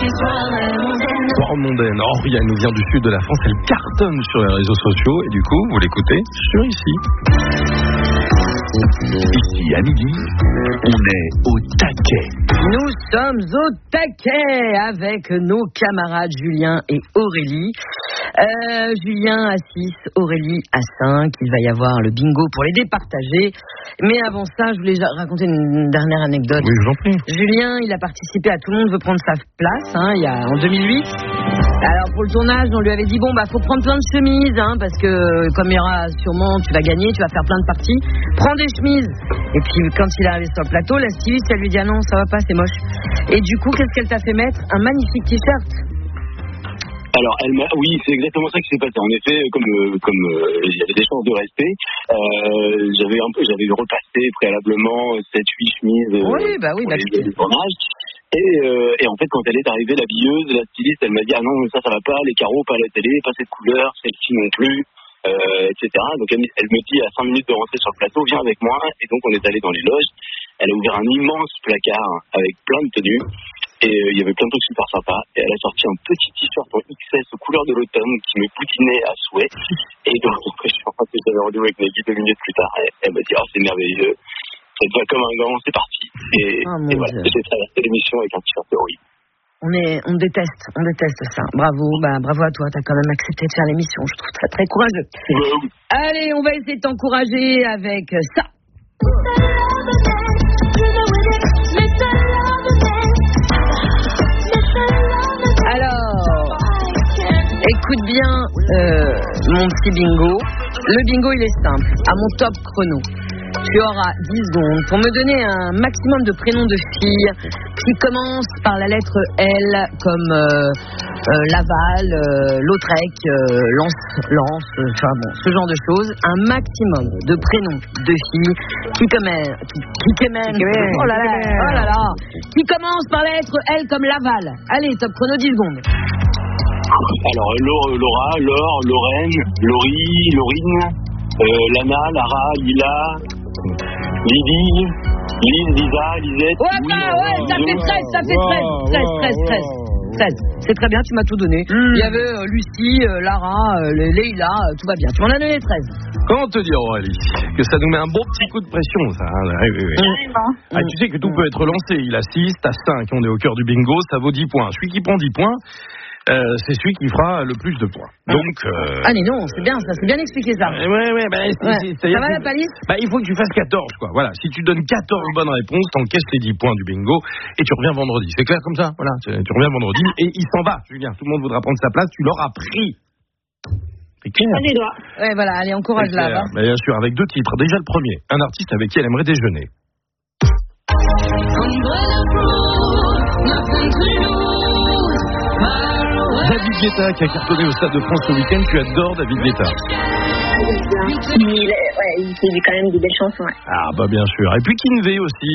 Soirée mondaine. Oriane nous vient du sud de la France, elle cartonne sur les réseaux sociaux et du coup, vous l'écoutez sur ici. Ici à midi, on est au taquet. Nous sommes au taquet avec nos camarades Julien et Aurélie. Julien à 6, Aurélie à 5. Il va y avoir le bingo pour les départager. Mais avant ça, je voulais raconter une dernière anecdote. Oui, je vous en prie. Julien, il a participé à Tout le monde veut prendre sa place, en 2008. Alors pour le tournage, on lui avait dit faut prendre plein de chemises, parce que comme il y aura sûrement, tu vas gagner, tu vas faire plein de parties. Prends des chemises. Et puis quand il est arrivé sur le plateau, la styliste, elle lui dit non, ça va pas, c'est moche. Et du coup, qu'est-ce qu'elle t'a fait mettre? Un magnifique t-shirt. Alors, oui, c'est exactement ça qui s'est passé. En effet, comme il y avait des chances de rester, j'avais repassé préalablement 7-8 chemises pour les tournages. Et en fait, quand elle est arrivée, l'habilleuse, la styliste, elle m'a dit non, ça va pas, les carreaux, pas à la télé, pas cette couleur, celle-ci non plus, etc. Donc elle me dit à 5 minutes de rentrer sur le plateau, viens avec moi. Et donc on est allé dans les loges. Elle a ouvert un immense placard avec plein de tenues. Et il y avait plein de trucs super sympas. Et elle a sorti un petit t-shirt en XS aux couleurs de l'automne qui me boutinait à souhait. Et donc, je suis en train de faire rendez-vous avec Nagui 2 minutes plus tard. Et elle m'a dit c'est merveilleux. Ça te va comme un gant, c'est parti. Et voilà, j'ai traversé l'émission avec un t-shirt horrible. On déteste ça. Bravo à toi, t'as quand même accepté de faire l'émission. Je trouve ça très courageux. Oui. Allez, on va essayer de t'encourager avec ça. Alors, écoute bien mon petit bingo. Le bingo, il est simple. À mon top chrono, tu auras 10 secondes pour me donner un maximum de prénoms de filles qui commencent par la lettre L, comme Laval, Lautrec, Lance, ce genre de choses. Un maximum de prénoms de filles qui commencent par la lettre L comme Laval. Allez, top chrono, 10 secondes. Alors, Laura, Laure, Lorraine, Laurie, Laurine, Lana, Lara, Lila, Lydie, Lise, Lisa, Lisette. Ça fait 13. C'est très bien, tu m'as tout donné. Il y avait Lucie, Lara, Leïla, tout va bien. Tu m'en as donné 13. Comment te dire, Aurélie, que ça nous met un bon petit coup de pression, ça. Oui. Tu sais que tout peut être lancé. Il a 6, t'as 5, on est au cœur du bingo, ça vaut 10 points. Celui qui prend 10 points, c'est celui qui fera le plus de points. Donc, allez, non, c'est bien, ça, c'est bien expliqué ça. Ça va la palisse? Il faut que tu fasses 14, quoi. Voilà, si tu donnes 14 bonnes réponses, t'encaisses les 10 points du bingo et tu reviens vendredi. C'est clair comme ça? Voilà, tu reviens vendredi et il s'en va, Julien. Tout le monde voudra prendre sa place, tu l'auras pris. C'est clair. Allez, doigts. Ouais, voilà, allez, encourage-la. Bien sûr, avec 2 titres. Déjà le premier, un artiste avec qui elle aimerait déjeuner. David Guetta qui a cartonné au Stade de France ce week-end. Tu adores David Guetta? Il fait quand même des belles chansons. Ouais. Ah bah bien sûr. Et puis Kinvé aussi.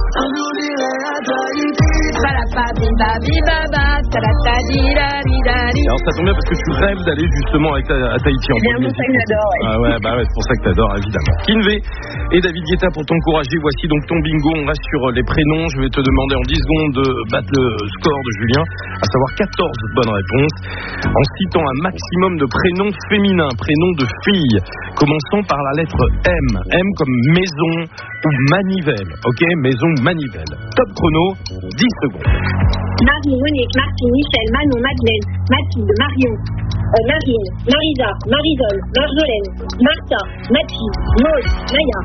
Alors ça tombe bien parce que tu rêves d'aller justement à Tahiti en premier. C'est pour ça que j'adore. Ouais. C'est pour ça que t'adores évidemment. Kinvé et David Guetta pour t'encourager. Voici donc ton bingo. On reste sur les prénoms. Je vais te demander en 10 secondes de battre le score de Julien, à savoir 14 bonnes réponses, en citant un maximum de prénoms féminins, prénoms de filles, commençant par la lettre M. M comme maison ou manivelle. Ok, maison ou manivelle. Top chrono, 10 secondes. Marie, Monique, Martine, Michel, Manon, Madeleine, Mathilde, Marion, Marine, Marisa, Marisol, Marjolaine, Martha, Mathilde, Maud, Maya.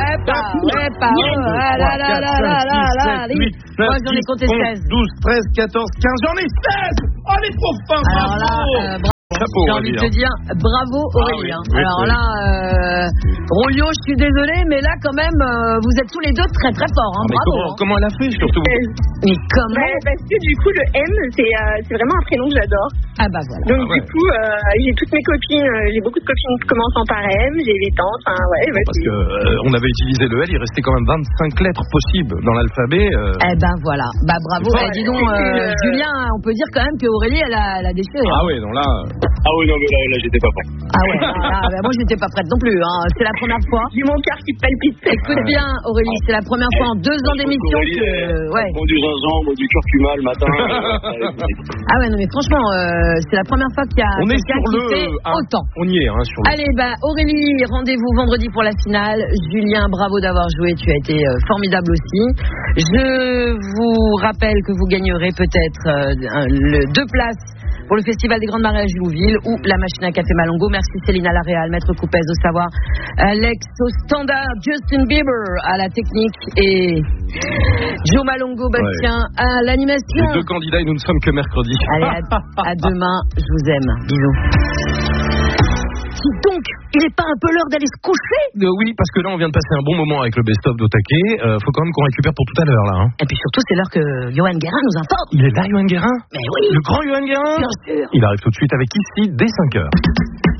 Moi j'en ai compté 16. 12, 13, 14, 15, j'en ai 16. Oh les profs. Alors là, chapeau, j'ai envie de te dire bravo Aurélie. Rolio, je suis désolé, mais là quand même vous êtes tous les deux très très forts. Bravo. Comment elle a fait surtout? Mais comment? Parce que du coup le M c'est vraiment un prénom que j'adore. Ah bah voilà. Donc du coup j'ai toutes mes copines, j'ai beaucoup de copines commençant par M, j'ai des tantes. Parce que on avait utilisé le L, il restait quand même 25 lettres possibles dans l'alphabet. Eh ben voilà. Bah bravo. Dis donc Julien, on peut dire quand même que Aurélie elle a déchiré. Ah oui, donc là. Ah oui, non, mais là, j'étais pas prêt. Ah ouais, moi, j'étais pas prête non plus. Hein. C'est la première fois. J'ai mon cœur qui palpite. Écoute bien, Aurélie, c'est la première fois en 2 ans d'émission que... Ouais. Bon, du gingembre, du curcuma le matin. Ah ouais, non, mais franchement, c'est la première fois qu'il y a on est quelqu'un sur qui fait autant. On y est, sur le... Allez, Aurélie, rendez-vous vendredi pour la finale. Julien, bravo d'avoir joué, tu as été formidable aussi. Je vous rappelle que vous gagnerez peut-être 2 places pour le Festival des Grandes Marées à Julouville ou la machine à café Malongo. Merci Céline à la Réal, Maître Coupez au savoir, Alex au standard, Justin Bieber à la technique et Joe Malongo, Bastien à l'animation. Les 2 candidats et nous ne sommes que mercredi. Allez, à demain, je vous aime. Bisous. Donc, il n'est pas un peu l'heure d'aller se coucher? Oui, parce que là, on vient de passer un bon moment avec le best-of d'Otake. Faut quand même qu'on récupère pour tout à l'heure, là. Et puis surtout, c'est l'heure que Johan Guérin nous informe. Il est là, Johan Guérin? Mais oui. Le grand Johan Guérin? Bien sûr. Il arrive tout de suite avec Ici, dès 5h.